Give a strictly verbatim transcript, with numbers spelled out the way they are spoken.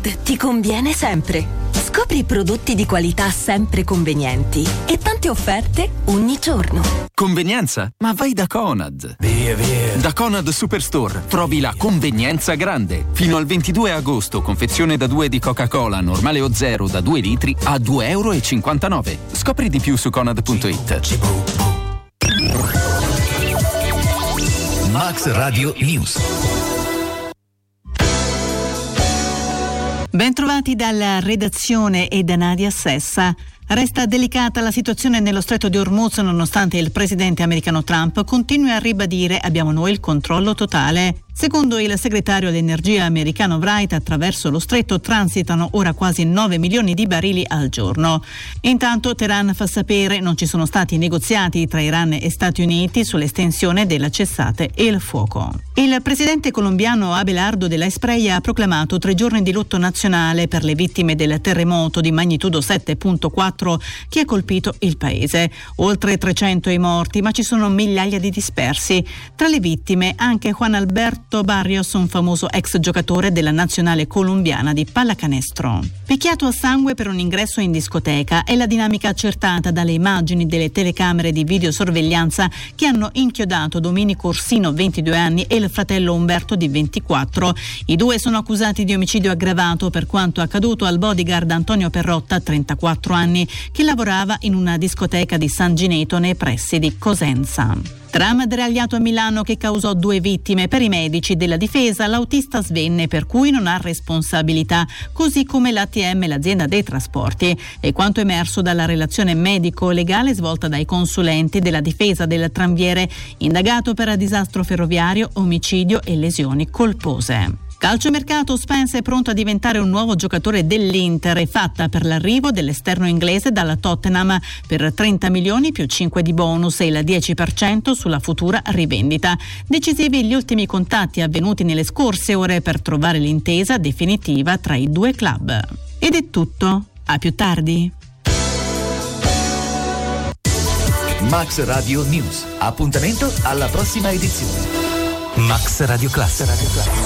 Conad ti conviene sempre. Scopri prodotti di qualità sempre convenienti e tante offerte ogni giorno. Convenienza? Ma vai da Conad. Via, via. Da Conad Superstore trovi la convenienza grande. Fino al ventidue agosto, confezione da due di Coca-Cola normale o zero da due litri a due e cinquantanove euro. Scopri di più su conad punto it. Max Radio News. Bentrovati dalla redazione e da Nadia Sessa. Resta delicata la situazione nello stretto di Hormuz nonostante il presidente americano Trump continui a ribadire abbiamo noi il controllo totale. Secondo il segretario all'energia americano Wright, attraverso lo stretto transitano ora quasi nove milioni di barili al giorno. Intanto Teheran fa sapere non ci sono stati negoziati tra Iran e Stati Uniti sull'estensione della cessate il fuoco. Il presidente colombiano Abelardo de la Espriella ha proclamato tre giorni di lutto nazionale per le vittime del terremoto di magnitudo sette virgola quattro che ha colpito il paese. Oltre trecento i morti, ma ci sono migliaia di dispersi. Tra le vittime anche Juan Alberto Barrios, un famoso ex giocatore della nazionale colombiana di pallacanestro. Picchiato a sangue per un ingresso in discoteca è la dinamica accertata dalle immagini delle telecamere di videosorveglianza che hanno inchiodato Domenico Orsino, ventidue anni, e il fratello Umberto di ventiquattro. I due sono accusati di omicidio aggravato per quanto accaduto al bodyguard Antonio Perrotta, trentaquattro anni, che lavorava in una discoteca di San Gineto nei pressi di Cosenza. Tram deragliato a Milano che causò due vittime. Per i medici della difesa l'autista svenne, per cui non ha responsabilità, così come l'A T M, l'azienda dei trasporti. E quanto emerso dalla relazione medico-legale svolta dai consulenti della difesa del tranviere, indagato per disastro ferroviario, omicidio e lesioni colpose. Calciomercato, Spence è pronto a diventare un nuovo giocatore dell'Inter, è fatta per l'arrivo dell'esterno inglese dalla Tottenham per trenta milioni più cinque di bonus e il dieci per cento sulla futura rivendita. Decisivi gli ultimi contatti avvenuti nelle scorse ore per trovare l'intesa definitiva tra i due club. Ed è tutto, a più tardi. Max Radio News. Appuntamento alla prossima edizione. Max Radio Class.